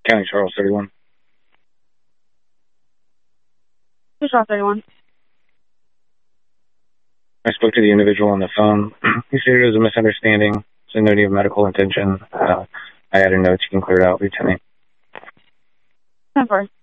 County Charles 31. Charles 31. I spoke to the individual on the phone. He said it was a misunderstanding, so no need of medical attention. I had a note you can clear it out, Lieutenant. 10-4.